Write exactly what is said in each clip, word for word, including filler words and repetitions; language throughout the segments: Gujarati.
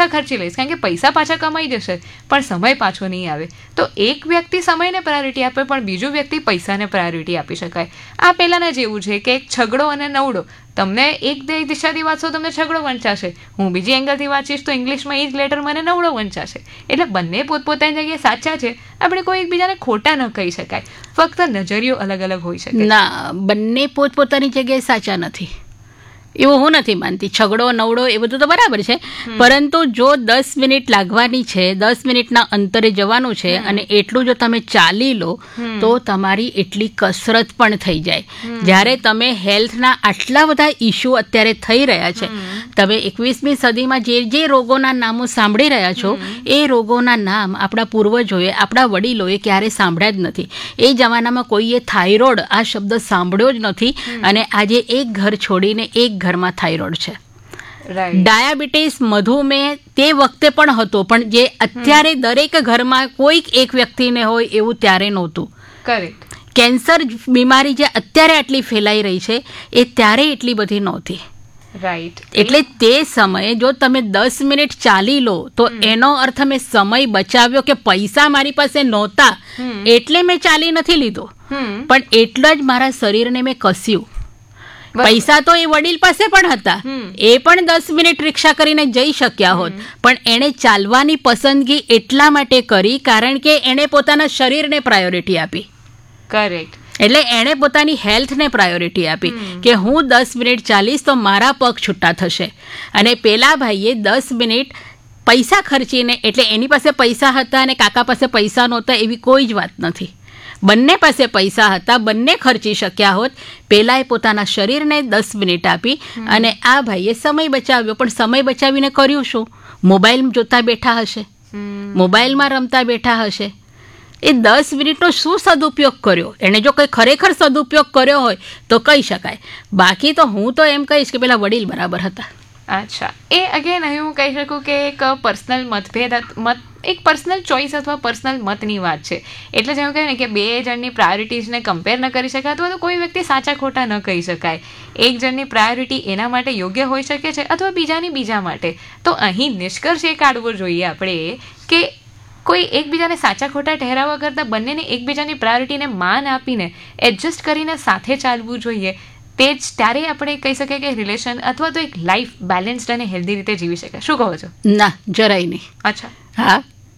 પૈસા ખર્ચી લઈશ, કારણ કે પૈસા પાછા કમાઈ જશે પણ સમય પાછો નહીં આવે. તો એક વ્યક્તિ સમયને પ્રાયોરિટી આપે પણ બીજું વ્યક્તિ પૈસાને પ્રાયોરિટી આપી શકાય. આ પહેલાંના જેવું છે કે એક છગડો અને નવડો, તમને એક દિશાથી વાંચશો તમને છગડો વંચાશે, હું બીજી એંગલથી વાંચીશ તો ઇંગ્લિશમાં એ જ લેટર મને નવડો વંચાશે. એટલે બંને પોતપોતાની જગ્યાએ સાચા છે, આપણે કોઈ એકબીજાને ખોટા ન કહી શકાય, ફક્ત નજરિયો અલગ અલગ હોઈ શકે. ના, બંને પોતપોતાની જગ્યાએ સાચા નથી એવું હું નથી માનતી. છગડો નવડો એ બધું તો બરાબર છે, પરંતુ જો દસ મિનિટ લાગવાની છે, દસ મિનિટના અંતરે જવાનું છે અને એટલું જો તમે ચાલી લો તો તમારી એટલી કસરત પણ થઈ જાય. જ્યારે તમે હેલ્થના આટલા બધા ઇસ્યુ અત્યારે થઈ રહ્યા છે, તમે એકવીસમી સદીમાં જે જે રોગોના નામો સાંભળી રહ્યા છો એ રોગોના નામ આપણા પૂર્વજોએ, આપણા વડીલોએ ક્યારે સાંભળ્યા જ નથી. એ જમાનામાં કોઈએ થાઇરોઇડ આ શબ્દ સાંભળ્યો જ નથી અને આજે એક ઘર છોડીને એક ઘરમાં થાઇરોઇડ છે. ડાયાબિટીસ, મધુમેહ તે વખતે પણ હતો, પણ જે અત્યારે દરેક ઘરમાં કોઈક એક વ્યક્તિને હોય એવું ત્યારે નહોતું. કરેક્ટ. કેન્સર બીમારી જે અત્યારે આટલી ફેલાઈ રહી છે એ ત્યારે એટલી બધી નહોતી. રાઈટ. એટલે તે સમયે જો તમે દસ મિનિટ ચાલી લો તો એનો અર્થ મેં સમય બચાવ્યો કે પૈસા મારી પાસે નહોતા એટલે મેં ચાલી નથી લીધો, પણ એટલા જ મારા શરીરને મેં કસ્યું. પૈસા તો એ વડીલ પાસે પણ હતા, એ પણ દસ મિનિટ રિક્ષા કરીને જઈ શક્યા હોત, પણ એણે ચાલવાની પસંદગી એટલા માટે કરી કારણ કે એણે પોતાના શરીરને પ્રાયોરિટી આપી. કરેક્ટ. એટલે એણે પોતાની હેલ્થને પ્રાયોરિટી આપી કે હું દસ મિનિટ ચાલીશ તો મારા પગ છૂટા થશે. અને પેલા ભાઈએ દસ મિનિટ પૈસા ખર્ચીને, એટલે એની પાસે પૈસા હતા અને કાકા પાસે પૈસા નહોતા એવી કોઈ જ વાત નથી. બંને પાસે પૈસા હતા, બંને ખર્ચી શક્યા હોત. પેલાએ પોતાના શરીરને દસ મિનિટ આપી અને આ ભાઈએ સમય બચાવ્યો. પણ સમય બચાવીને કર્યું શું? મોબાઈલ જોતા બેઠા હશે, મોબાઈલમાં રમતા બેઠા હશે. એ દસ મિનિટનો શું સદુપયોગ કર્યો? એણે જો કંઈ ખરેખર સદુપયોગ કર્યો હોય તો કહી શકાય, બાકી તો હું તો એમ કહીશ કે પેલા વડીલ બરાબર હતા. અચ્છા, એ અગેન અહીં હું કહી શકું કે એક પર્સનલ મતભેદ, મત એક પર્સનલ ચોઇસ અથવા પર્સનલ મતની વાત છે. એટલે જ એવું કહે ને કે બે જણની પ્રાયોરિટીઝને કમ્પેર ન કરી શકાય અથવા તો કોઈ વ્યક્તિ સાચા ખોટા ન કહી શકાય. એક જણની પ્રાયોરિટી એના માટે યોગ્ય હોઈ શકે છે અથવા બીજાની બીજા માટે. તો અહીં નિષ્કર્ષ એ કાઢવો જોઈએ આપણે કે કોઈ એકબીજાને સાચા ખોટા ઠહેરાવવા કરતાં બંનેને એકબીજાની પ્રાયોરિટીને માન આપીને એડજસ્ટ કરીને સાથે ચાલવું જોઈએ. તે જ ત્યારે આપણે કહી શકીએ કે રિલેશન અથવા તો એક લાઈફ બેલેન્સ્ડ અને હેલ્ધી રીતે જીવી શકાય. શું કહો છો? ના, જરાય નહીં. અચ્છા. હા,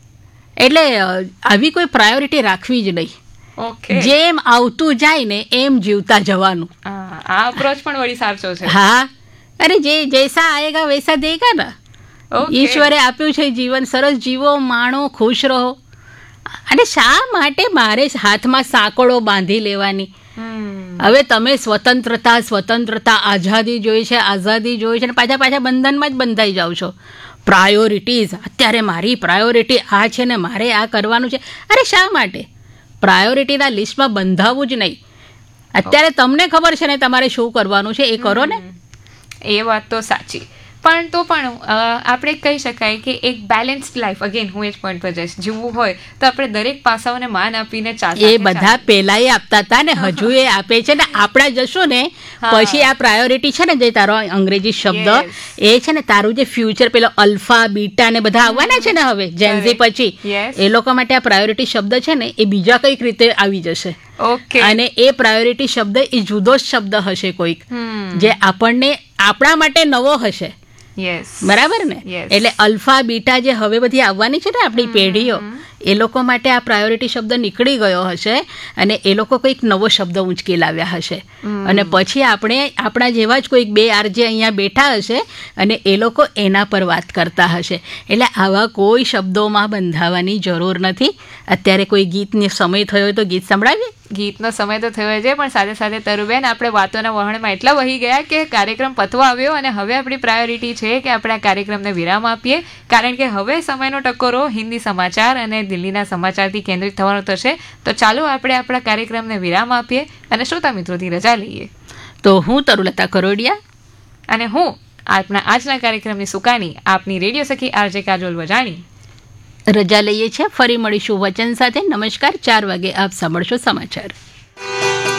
એટલે આવી કોઈ પ્રાયોરિટી રાખવી જ નહીં. ઓકે. જેમ આવતું જાય ને એમ જીવતા જવાનું. આ અપ્રોચ પણ વળી સાચો છે. હા, અરે જે જૈસા આયેગા વૈસા દેગા ના. ઈશ્વરે આપ્યું છે જીવન, સરસ જીવો, માણો, ખુશ રહો. અને શા માટે મારે હાથમાં સાંકળો બાંધી લેવાની? હવે તમે સ્વતંત્રતા સ્વતંત્રતા આઝાદી જોઈ છે, આઝાદી જોઈ છે, અને પાછા પાછા બંધનમાં જ બંધાઈ જાઓ છો. પ્રાયોરિટીઝ, અત્યારે મારી પ્રાયોરિટી આ છે ને મારે આ કરવાનું છે. અરે શા માટે? પ્રાયોરિટીના લિસ્ટમાં બંધાવવું જ નહીં. અત્યારે તમને ખબર છે ને તમારે શું કરવાનું છે, એ કરો ને. એ વાત તો સાચી, પણ તો પણ આપણે કહી શકાય કે એક બેલેન્સ્ડ લાઈફ, અગેન હું એ જ પોઈન્ટ પર જઈશ, જીવવું હોય તો આપણે દરેક પાસાઓને માન આપીને ચાલતા. એ બધા પહેલાંય આપતા હતા ને હજુ એ આપે છે ને. આપણા જશું ને પછી આ પ્રાયોરિટી છે ને, જે તારો અંગ્રેજી શબ્દ એ છે ને, તારું જે ફ્યુચર પેલો અલ્ફા બીટા ને બધા આવવાના છે ને હવે જેનઝી પછી, એ લોકો માટે આ પ્રાયોરિટી શબ્દ છે ને એ બીજા કઈક રીતે આવી જશે. ઓકે. અને એ પ્રાયોરિટી શબ્દ એ જુદો જ શબ્દ હશે કોઈક, જે આપણને આપણા માટે નવો હશે. યસ, બરાબર ને. એટલે અલ્ફા બીટા જે હવે બધી આવવાની છે ને આપણી પેઢીઓ, એ લોકો માટે આ પ્રાયોરિટી શબ્દ નીકળી ગયો હશે અને એ લોકો કંઈક નવો શબ્દ ઊંચકી લાવ્યા હશે. અને પછી આપણે આપણા જેવા જ કોઈક બે આરજે અહીંયા બેઠા હશે અને એ લોકો એના પર વાત કરતા હશે. એટલે આવા કોઈ શબ્દોમાં બંધાવાની જરૂર નથી. અત્યારે કોઈ ગીતનો સમય થયો હોય તો ગીત સંભળાવીએ. ગીતનો સમય તો થયો છે, પણ સાથે સાથે તરુબેન આપણે વાતોના વહાણમાં એટલા વહી ગયા કે કાર્યક્રમ પતવા આવ્યો અને હવે આપણી પ્રાયોરિટી છે કે આપણે આ કાર્યક્રમને વિરામ આપીએ, કારણ કે હવે સમયનો ટકોરો હિન્દી સમાચાર અને દિલ્હીના સમાચારથી કેન્દ્રિત થવાનો થશે. તો ચાલો આપણે આપણા કાર્યક્રમને વિરામ આપીએ અને શ્રોતા મિત્રોથી રજા લઈએ. તો હું તરુલતા કરોડિયા અને હું આપણા આજના કાર્યક્રમની સુકાની આપની રેડિયો સખી આરજે કાજોલ વજાણી રજા લઈએ છીએ. ફરી મળીશું વચન સાથે. નમસ્કાર. ચાર વાગે આપ સાંભળશો સમાચાર.